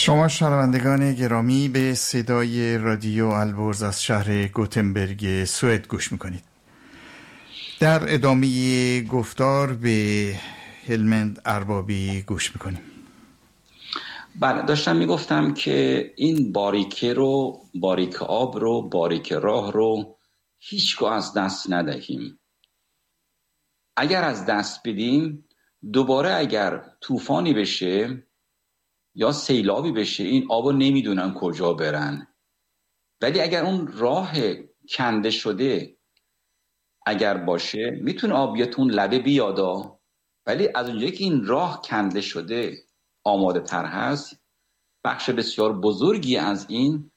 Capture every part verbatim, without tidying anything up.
شما شنوندگان گرامی به صدای رادیو البرز از شهر گوتنبرگ سوئد گوش میکنید. در ادامه گفتار به هلمند اربابی گوش میکنیم. بله، داشتم میگفتم که این باریکه رو، باریک آب رو، باریک راه رو هیچگاه از دست ندهیم. اگر از دست بدیم دوباره اگر طوفانی بشه یا سیلابی بشه این آبو نمیدونن کجا برن. ولی اگر اون راه کنده شده اگر باشه میتونه آبیتون لبه بیادا، ولی از اونجایی که این راه کنده شده آماده تر هست، بخش بسیار بزرگی از این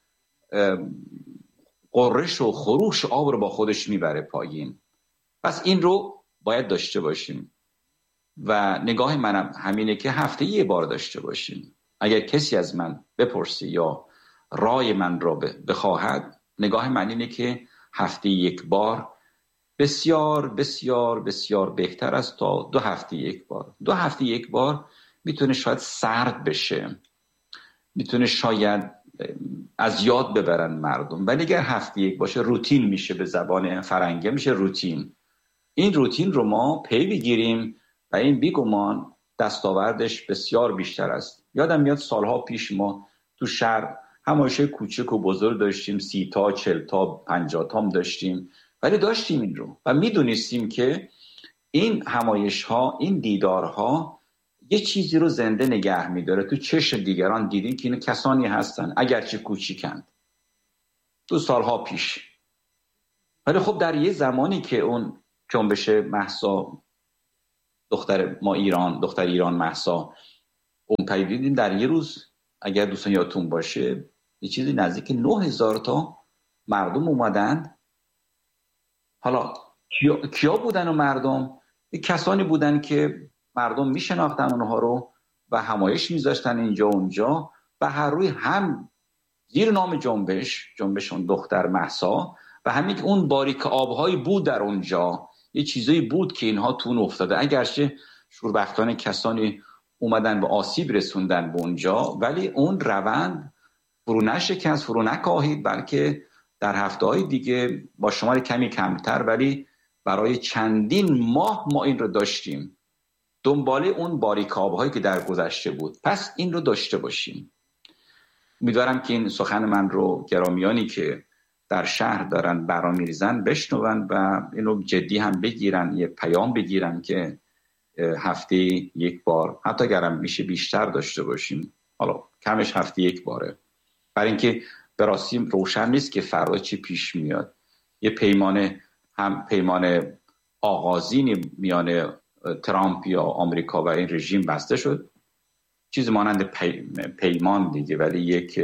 قرش و خروش آب رو با خودش میبره پایین. پس این رو باید داشته باشیم و نگاه منم همینه که هفته یه بار داشته باشیم. اگر کسی از من بپرسی یا رای من را بخواهد، نگاه من اینه که هفته یک بار بسیار بسیار بسیار بهتر است تا دو هفته یک بار. دو هفته یک بار میتونه شاید سرد بشه، میتونه شاید از یاد ببرن مردم، ولی اگر هفته یک باشه روتین میشه، به زبان فرنگی میشه روتین. این روتین رو ما پی بگیریم و این بیگمان دستاوردش بسیار بیشتر است. یادم میاد سالها پیش ما تو شهر همایش‌های کوچک و بزرگ داشتیم، سی تا، چل تا، پنجاه تام داشتیم، ولی داشتیم این رو و میدونستیم که این همایش‌ها، این دیدارها یه چیزی رو زنده نگه میداره. تو چشم دیگران دیدیم که این کسانی هستن اگرچه کوچیکند، دو سالها پیش. ولی خب در یه زمانی که اون جنبش مهسا، دختر ما ایران، دختر ایران مهسا اون پیدیدیم، در یه روز اگر دوستان یادتون باشه یه چیزی نزدیک نه هزار تا مردم اومدن. حالا کیا, کیا بودن و مردم؟ یه کسانی بودن که مردم میشناختن اونها رو و همایش میذاشتن اینجا اونجا و هر روی هم زیر نام جنبش، جنبش اون دختر مهسا و همین که اون باریک آبهایی بود در اونجا، یه چیزایی بود که اینها تون افتاده. اگرچه شوربختانه کسانی اومدن و آسیب رسوندن به اونجا، ولی اون روند فرو نشکست، فرو نکاهید، بلکه در هفته‌های دیگه با شمار کمی کمتر ولی برای چندین ماه ما این رو داشتیم دنباله اون باریک آبهایی که در گذشته بود. پس این رو داشته باشیم. امیدوارم که این سخن من رو گرامیانی که در شهر دارن برنامه می‌ریزن بشنون و اینو جدی هم بگیرن، یه پیام بگیرن که هفته یک بار، حتی اگرم میشه بیشتر داشته باشیم، حالا کمش هفته یک باره، برای اینکه به راستی روشن نیست که فردا چی پیش میاد. یه پیمان هم پیمان آغازینی میان ترامپ یا آمریکا و این رژیم بسته شد، چیز مانند پی، پیمان دیگه، ولی یک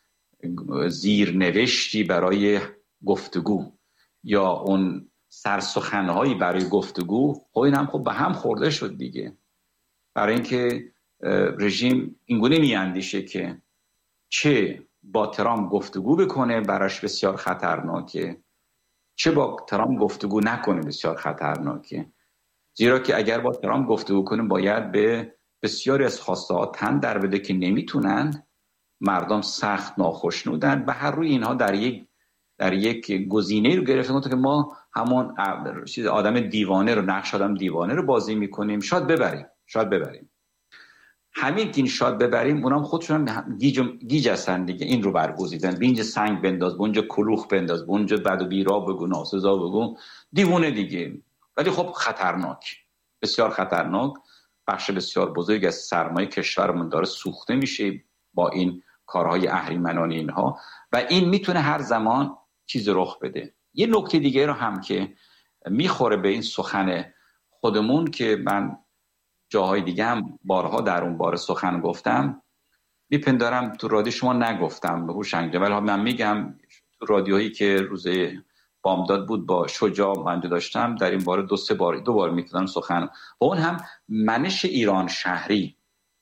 زیرنوشتی برای گفتگو یا اون سرسخنهایی برای گفتگو، خب این هم خب به هم خورده شد دیگه. برای اینکه رژیم اینگونه میاندیشه که چه با ترامپ گفتگو بکنه براش بسیار خطرناکه، چه با ترامپ گفتگو نکنه بسیار خطرناکه. زیرا که اگر با ترامپ گفتگو کنه باید به بسیاری از خواسته ها تن در بده که نمیتونن، مردم سخت ناخشنودن و هر روی اینها در یک در یک گزینه رو گرفتن که ما همون چیز آدم دیوانه رو، نقش آدم دیوانه رو بازی میکنیم، شاید ببریم شاید ببریم همین که این شاید ببریم، اونام خودشون گیج گیج هستن دیگه، این رو برگزیدن، بینج سنگ بنداز، بونجا کلوخ بنداز، بونجا بد و بیرا بگو، ناسزا بگو، دیوونه دیگه. ولی خب خطرناک، بسیار خطرناک. بخش بسیار بزرگ از سرمایه کشورمون داره سوخته میشه با این کارهای اهریمنانه اینها و این میتونه هر زمان چیز رخ بده. یه نکته دیگه رو هم که میخوره به این سخن خودمون که من جاهای دیگه هم بارها در اون باره سخن گفتم، میپندارم تو رادیو شما نگفتم به هوشنگ، ولی من میگم تو رادیوهایی که روز بامداد بود با شجاع من داشتم در این باره دو سه بار دو بار میتونم سخن و اون هم منش ایران شهری.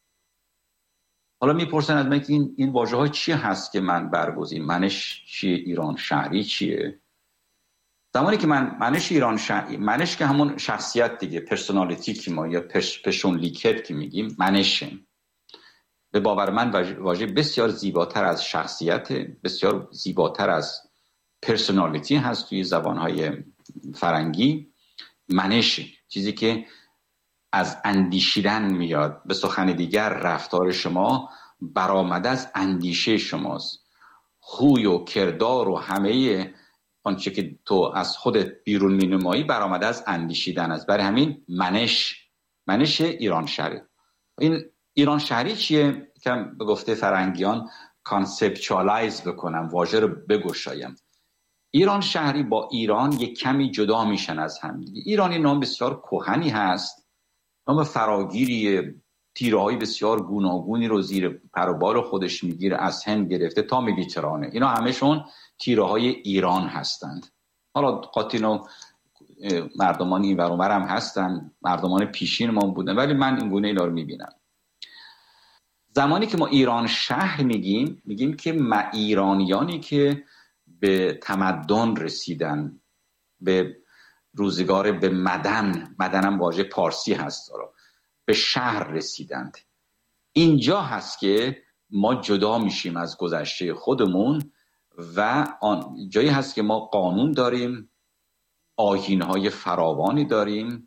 حالا میپرسن از من که این این واژه‌ها چی هست که من برگزین، منش چیه، ایران شهری چیه؟ زمانی که من منش ایران شهری، منش که همون شخصیت دیگه، پرسونالیتی که ما یا پش پشونلیکت که میگیم منشه. به باور من واژه بسیار زیباتر از شخصیت، بسیار زیباتر از پرسونالیتی هست توی زبانهای فرنگی. منش، چیزی که از اندیشیدن میاد. به سخن دیگر رفتار شما برآمده از اندیشه شماست. خوی و کردار و همه آنچه که تو از خودت بیرون مینمایی برآمده از اندیشیدن است. برای همین منش منش ایران شهری. این ایران شهری چیه؟ که به گفته فرنگیان کانسپچوالایز بکنم، واژه رو بگشایم. ایران شهری با ایران یک کمی جدا میشن از هم دیگه. ایران این نام بسیار کهنی هست، نام فراگیری، تیره‌های بسیار گوناگونی رو زیر پر و بال خودش میگیره، از هند گرفته تا مدیترانه. اینا همشون تیره‌های ایران هستند. حالا قاطین و مردمان این ور اون ور هم هستن، مردمان پیشین ما بودن، ولی من این گونه اینا رو میبینم. زمانی که ما ایران شهر میگیم، میگیم که ما ایرانیانی که به تمدن رسیدن، به روزگار، به مدن، مدنم واژه پارسی هست، به شهر رسیدند. اینجا هست که ما جدا میشیم از گذشته خودمون و آن جایی هست که ما قانون داریم، آیین‌های فراوانی داریم،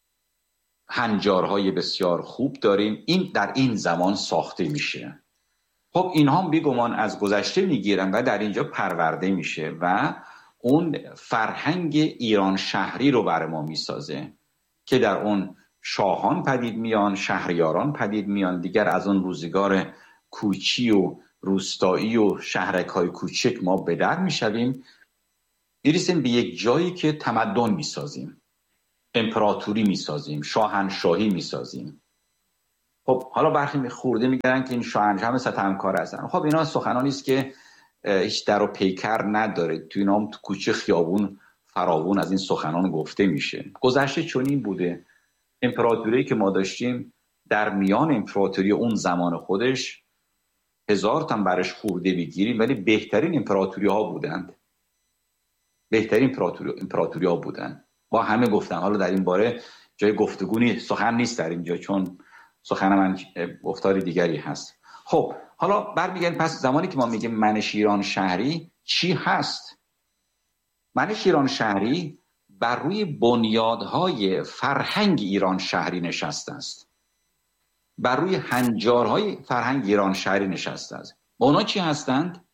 هنجارهای بسیار خوب داریم. این در این زمان ساخته میشه. خب اینها هم بیگمان از گذشته میگیرن و در اینجا پرورده میشه و اون فرهنگ ایران شهری رو برای ما میسازه که در اون شاهان پدید میان، شهریاران پدید میان. دیگر از اون روزگار کوچی و روستایی و شهرک های کوچک ما به در میشویم، میرسیم به یک جایی که تمدن میسازیم، امپراتوری میسازیم، شاهنشاهی میسازیم. خب حالا برخی خورده میگن که این شاهنشاه هم ستمکار هستن. خب اینا سخنانی است که هیچ در و پیکر نداره. تو اینا هم تو کوچه خیابون فراوون از این سخنان گفته میشه. گذشته چنین بوده. امپراتوری که ما داشتیم در میان امپراتوری اون زمان خودش هزار تا برش خورده بگیریم، ولی بهترین امپراتوری ها بودند. بهترین امپراتوری امپراتوری ها بودند. با همه گفتن. حالا در این باره جای گفتگونی سخن نیست در اینجا، چون سخن من گفتار دیگری هست. خب حالا برمیگردیم پس زمانی که ما میگیم منش ایران شهری چی هست؟ منش ایران شهری بر روی بنیادهای فرهنگ ایران شهری نشسته است. بر روی هنجارهای فرهنگ ایران شهری نشسته است. اونا چی هستند؟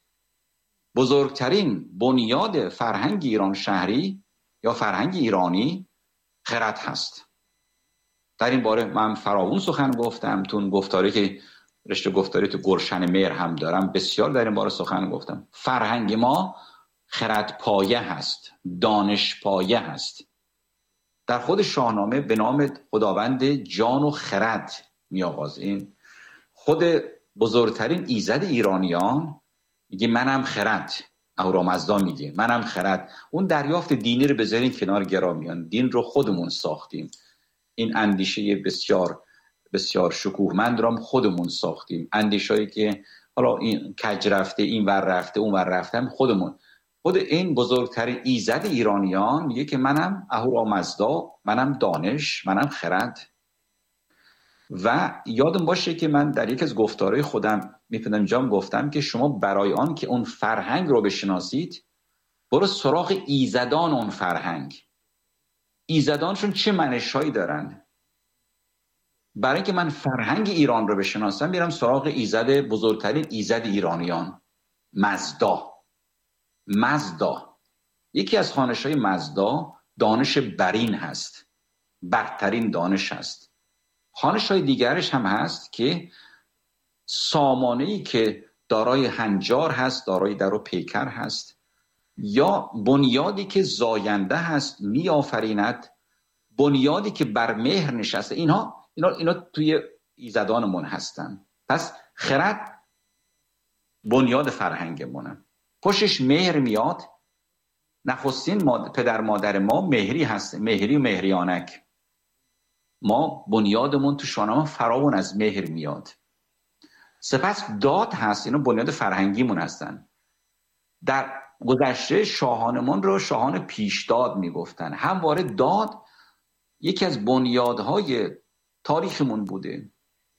بزرگترین بنیاد فرهنگ ایران شهری یا فرهنگ ایرانی خرد هست. در این باره من فراوون سخن گفتم. تون گفتاری که رشته گفتاری تو گلشن مهر هم دارم، بسیار در این باره سخن گفتم. فرهنگ ما خرد پایه هست، دانش پایه هست. در خود شاهنامه به نام خداوند جان و خرد می آغازه. این خود بزرگترین ایزد ایرانیان میگه منم خرد. اهورامزدا میگه منم خرد. اون دریافت دینی رو بذارین کنار گرامیان، دین رو خودمون ساختیم. این اندیشه بسیار بسیار شکوهمند رو خودمون ساختیم. اندیشه‌ای که حالا این کج رفته، این ور رفته، اون ور رفته، هم خودمون. خود این بزرگترین ایزد ایرانیان میگه که منم اهورامزدا، منم دانش، منم خرد. و یادم باشه که من در یک از گفتارهای خودم میپندم جام گفتم که شما برای آن که اون فرهنگ رو بشناسید، برو سراغ ایزدان اون فرهنگ. ایزدانشون چه منشایی دارن؟ برای اینکه من فرهنگ ایران رو بشناسم میرم سراغ ایزد، بزرگترین ایزد ایرانیان، مزدا. مزدا یکی از خوانش‌های مزدا دانش برین هست، برترین دانش هست. خوانش‌های دیگرش هم هست که سامانه‌ای که دارای هنجار هست، دارای در و پیکر هست، یا بنیادی که زاینده هست، می آفریند، بنیادی که بر مهر نشسته. اینها اینا اینا توی ایزدانمون هستن. پس خرد بنیاد فرهنگمونه. پشتش مهر میاد. نخستین ماد... پدر مادر ما مهری هست، مهری و مهریانک. ما بنیادمون تو شاهنامه فراوان از مهر میاد. سپس داد هست. اینا بنیاد فرهنگیمون هستن. در گذشته شاهانمون رو شاهان پیشداد میگفتن. همواره داد یکی از بنیادهای تاریخمون بوده.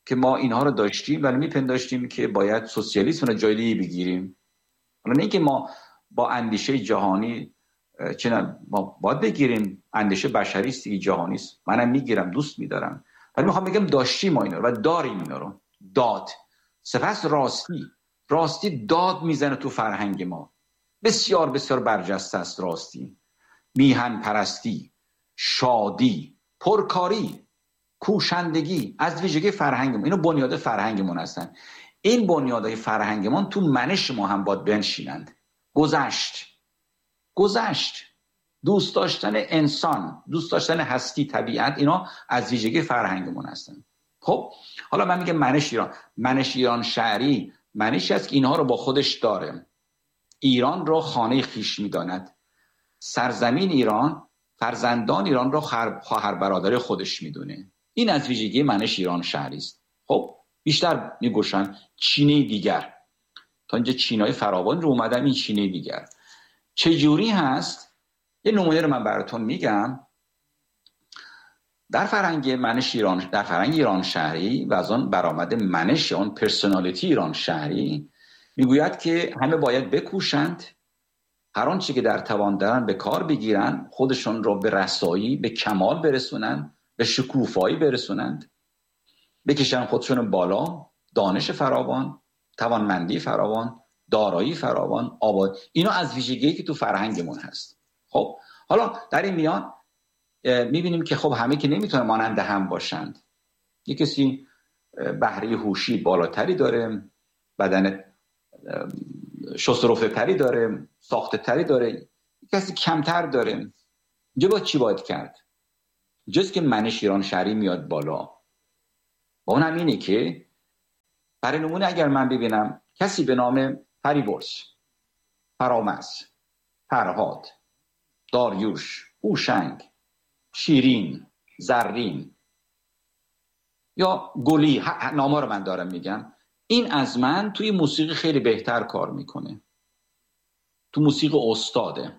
که ما اینها رو داشتیم ولی میپنداشتیم که باید سوسیالیسم رو جای دیگه بگیریم. حالا نه اینکه ما با اندیشه جهانی چنان ما باید بگیریم، اندیشه بشری است دیگه، جهانی است، منم میگیرم، دوست میدارم، ولی میخوام بگم داشتیم ما اینا رو و داریم اینا رو. داد، سپس راستی. راستی داد میزنه تو فرهنگ ما، بسیار بسیار برجسته است راستی. میهن پرستی، شادی، پرکاری، کوشندگی از ویژگی فرهنگمون. اینو بنیاد فرهنگمون هستن. این بنیادهای فرهنگمون تو منش ما هم باید بنشینند. گذشت گذشت دوست داشتن انسان، دوست داشتن هستی، طبیعت، اینا از ویژگی فرهنگمون هستن. خب حالا من میگم منش ایران، منش ایران شهری منشی است که اینها رو با خودش داره. ایران را خانه خیش میداند. سرزمین ایران، فرزندان ایران را خواهر برادر خودش میدونه. این از ویژگی منش ایران شهری است. خب بیشتر میگوشن چینه دیگر. تا اینجا چینای فراوان رو اومدن، این چینه دیگر چجوری هست؟ یه نمونه رو من براتون میگم. در فرهنگ منش ایران، در فرهنگ ایران شهری و از آن برآمد منش آن پرسونالیتی ایران شهری، میگوید که همه باید بکوشند، هر آنچه که در توان دارن به کار بگیرن، خودشون رو به رسایی، به کمال برسونن، به شکوفایی برسونند، بکشن خودشون بالا، دانش فراوان، توانمندی فراوان، دارایی فراوان، آباد. اینا از ویژگی‌ای که تو فرهنگمون هست. خب حالا در این میان میبینیم که خب همه که نمیتونه مانند هم باشند. یک کسی بهره هوشی بالاتری داره، بدن شسترفته تری داره، ساخته تری داره، یک کسی کمتر داره. اینجا باید چی باید کرد؟ جز که منش ایران شهری میاد بالا. با اون هم اینه که برای نمونه اگر من ببینم کسی به نام فریبرز، فرامرز، فرهاد، داریوش، هوشنگ، شیرین، زرین یا گلی، ناما رو من دارم میگم، این از من توی موسیقی خیلی بهتر کار میکنه، تو موسیقی استاده.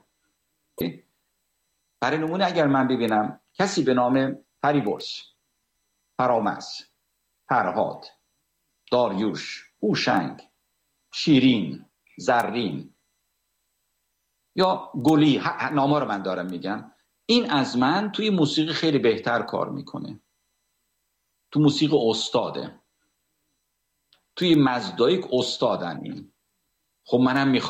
برای نمونه اگر من ببینم کسی به نام فریبرز، فرامرز، فرهاد، داریوش، هوشنگ، شیرین، زرین یا گلی، ناما رو من دارم میگم، این از من توی موسیقی خیلی بهتر کار میکنه، تو موسیقی استاده، توی مزدایک استادن این. خب منم میخوام